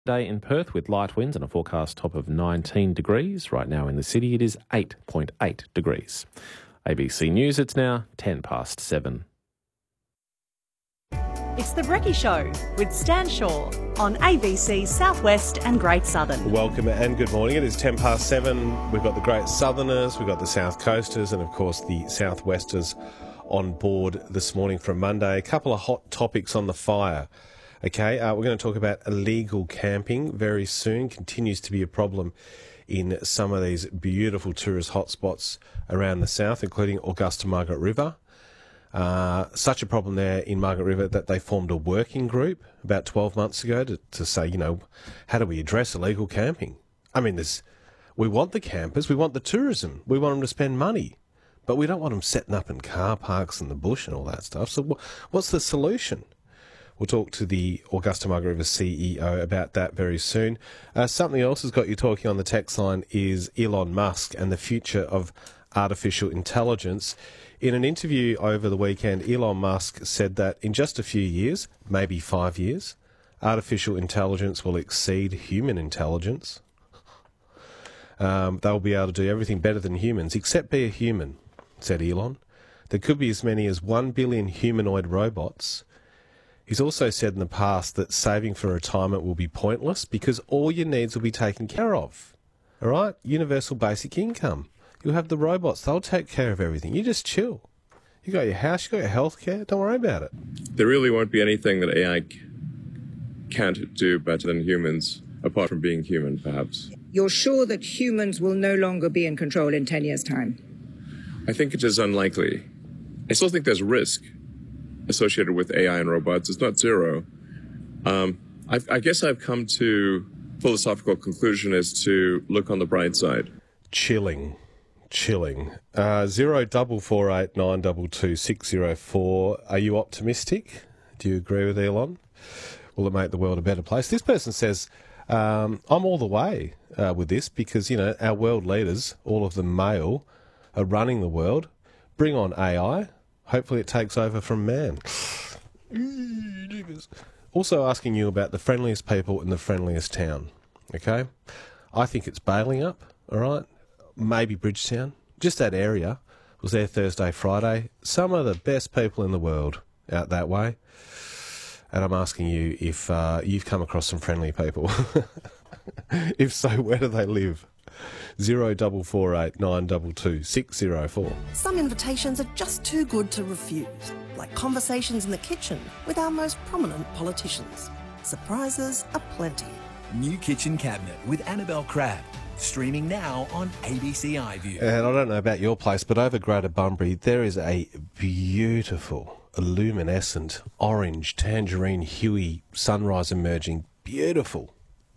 Day in Perth with light winds and a forecast top of 19 degrees. Right now in the city it is 8.8 degrees. ABC News, it's now 10 past 7. It's The Brekkie Show with Stan Shaw on ABC Southwest and Great Southern. Welcome and good morning. It is 10 past 7. We've got the Great Southerners, we've got the South Coasters and of course the Southwesters on board this morning from Monday. A couple of hot topics on the fire. Okay, we're going to talk about illegal camping very soon. Continues to be a problem in some of these beautiful tourist hotspots around the south, including Augusta Margaret River. Such a problem there in Margaret River that they formed a working group about 12 months ago to say, how do we address illegal camping? I mean, we want the campers, we want the tourism, we want them to spend money, but we don't want them setting up in car parks in the bush and all that stuff. So what's the solution? We'll talk to the Augusta Margaret River CEO about that very soon. Something else has got you talking on the text line is Elon Musk and the future of artificial intelligence. In an interview over the weekend, Elon Musk said that in just a few years, maybe 5 years, artificial intelligence will exceed human intelligence. They'll be able to do everything better than humans, except be a human, said Elon. There could be as many as 1 billion humanoid robots. He's also said in the past that saving for retirement will be pointless because all your needs will be taken care of. All right? Universal basic income. You'll have the robots. They'll take care of everything. You just chill. You got your house. You got your healthcare. Don't worry about it. There really won't be anything that AI can't do better than humans, apart from being human, perhaps. You're sure that humans will no longer be in control in 10 years' time? I think it is unlikely. I still think there's risk associated with AI and robots. It's not zero. I guess I've come to philosophical conclusion is to look on the bright side. Chilling. 0448 922 604. Are you optimistic? Do you agree with Elon? Will it make the world a better place? This person says, I'm all the way with this because, our world leaders, all of them male, are running the world. Bring on AI. Hopefully it takes over from man. Also asking you about the friendliest people in the friendliest town, okay? I think it's Balingup, all right? Maybe Bridgetown. Just that area. Was there Thursday, Friday. Some of the best people in the world out that way. And I'm asking you if you've come across some friendly people. If so, where do they live? 0448 922 604. Some invitations are just too good to refuse, like conversations in the kitchen with our most prominent politicians. Surprises are plenty. New Kitchen Cabinet with Annabelle Crabb. Streaming now on ABC iView. And I don't know about your place, but over Greater Bunbury, there is a beautiful, luminescent, orange, tangerine, huey sunrise emerging. Beautiful.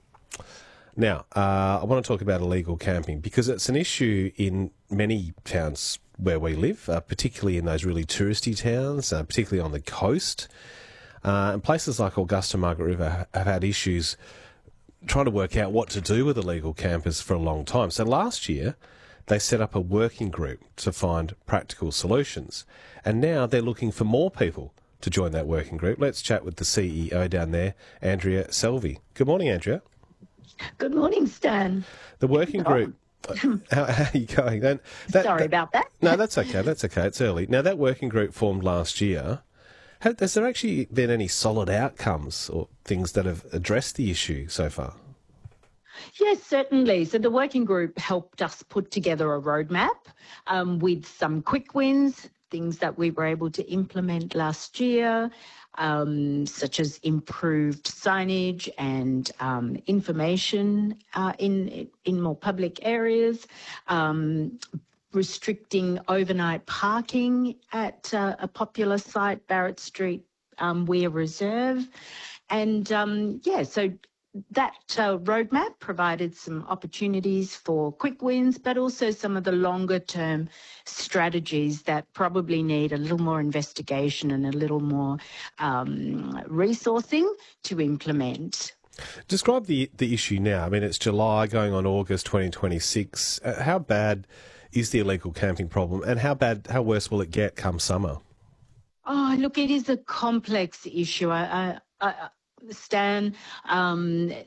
Now, I want to talk about illegal camping because it's an issue in many towns where we live, particularly in those really touristy towns, particularly on the coast. And places like Augusta Margaret River have had issues trying to work out what to do with illegal campers for a long time. So last year, they set up a working group to find practical solutions. And now they're looking for more people to join that working group. Let's chat with the CEO down there, Andrea Selvey. Good morning, Andrea. Good morning, Stan. The working group, how are you going? Sorry about that. No, that's okay. It's early. Now, that working group formed last year. Has there actually been any solid outcomes or things that have addressed the issue so far? Yes, certainly. So the working group helped us put together a roadmap with some quick wins, things that we were able to implement last year, such as improved signage and information in more public areas, restricting overnight parking at a popular site, Barrett Street Weir Reserve. And so that roadmap provided some opportunities for quick wins, but also some of the longer term strategies that probably need a little more investigation and a little more resourcing to implement. Describe the issue now. I mean, it's July going on August 2026. How bad is the illegal camping problem, and how worse will it get come summer? Oh, look, it is a complex issue. Stan,